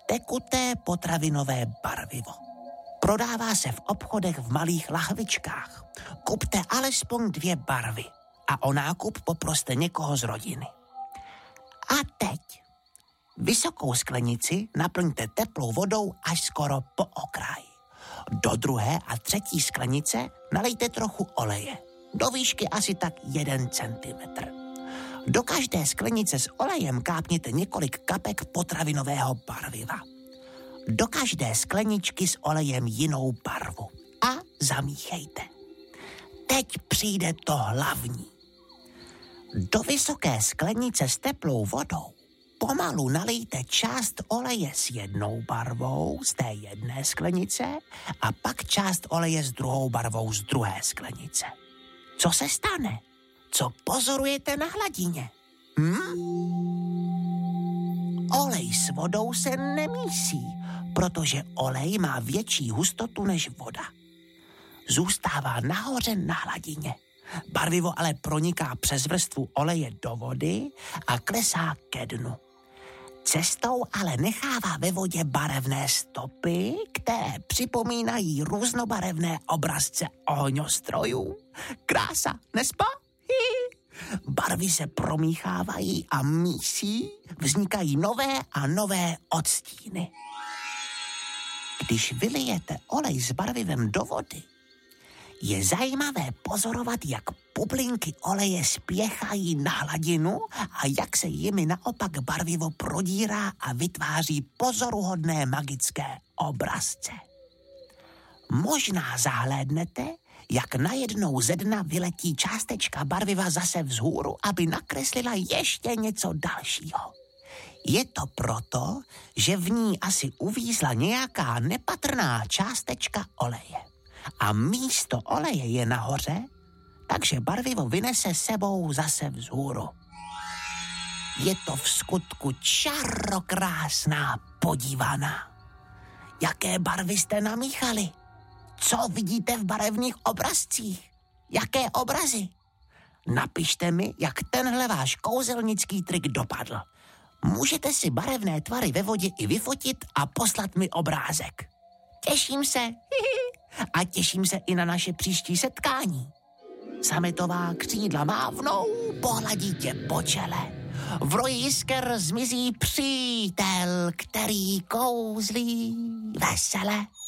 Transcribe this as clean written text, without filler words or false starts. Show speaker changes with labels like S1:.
S1: Tekuté potravinové barvivo. Prodává se v obchodech v malých lahvičkách. Kupte alespoň 2 barvy a o nákup poproste někoho z rodiny. A teď vysokou sklenici naplňte teplou vodou až skoro po okraj. Do 2. a 3. sklenice nalejte trochu oleje. Do výšky asi tak 1 centimetr. Do každé sklenice s olejem kápněte několik kapek potravinového barviva. Do každé skleničky s olejem jinou barvu a zamíchejte. Teď přijde to hlavní. Do vysoké sklenice s teplou vodou pomalu nalijte část oleje s jednou barvou z té jedné sklenice a pak část oleje s druhou barvou z druhé sklenice. Co se stane? Co pozorujete na hladině? Olej s vodou se nemísí, protože olej má větší hustotu než voda. Zůstává nahoře na hladině. Barvivo ale proniká přes vrstvu oleje do vody a klesá ke dnu. Cestou ale nechává ve vodě barevné stopy, které připomínají různobarevné obrazce ohňostrojů. Krása, nespa? Barvy se promíchávají a mísí, vznikají nové a nové odstíny. Když vylijete olej s barvivem do vody, je zajímavé pozorovat, jak bublinky oleje spěchají na hladinu a jak se jimi naopak barvivo prodírá a vytváří pozoruhodné magické obrazce. Možná zahlédnete, jak najednou ze dna vyletí částečka barviva zase vzhůru, aby nakreslila ještě něco dalšího. Je to proto, že v ní asi uvízla nějaká nepatrná částečka oleje. A místo oleje je nahoře, takže barvivo vynese sebou zase vzhůru. Je to v skutku čarokrásná podívaná. Jaké barvy jste namíchali? Co vidíte v barevných obrazcích? Jaké obrazy? Napište mi, jak tenhle váš kouzelnický trik dopadl. Můžete si barevné tvary ve vodě i vyfotit a poslat mi obrázek. Těším se. A těším se i na naše příští setkání. Sametová křídla mávnou, pohladí tě po čele. V roji jisker zmizí přítel, který kouzlí vesele.